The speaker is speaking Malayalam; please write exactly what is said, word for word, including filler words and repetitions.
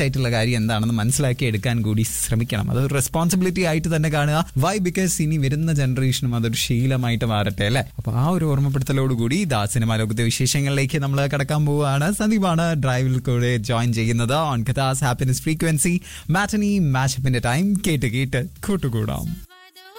കറക്റ്റ് ആയിട്ടുള്ള കാര്യം എന്താണെന്ന് മനസ്സിലാക്കി എടുക്കാൻ കൂടി ശ്രമിക്കണം. അത് റെസ്പോൺസിബിലിറ്റി ആയിട്ട് തന്നെ കാണുക. വൈ? ബിക്കോസ് ഇനി വരുന്ന ജനറേഷനും അതൊരു ശീലമായിട്ട് മാറട്ടെ അല്ലെ. അപ്പൊ ആ ഒരു ഓർമ്മപ്പെടുത്തലോടുകൂടി ദാ സിനിമാ ലോകത്തെ വിശേഷങ്ങളിലേക്ക് നമ്മൾ കടക്കാൻ പോവുകയാണ്. സന്ദീപാണ് ഡ്രൈവിൽ കൂടെ ജോയിൻ ചെയ്യുന്നത് on കഥാസ് happiness frequency. Matinee മാച്ചപ്പിന്റെ time. കേട്ട് കേട്ട് കൂട്ടുകൂടാം.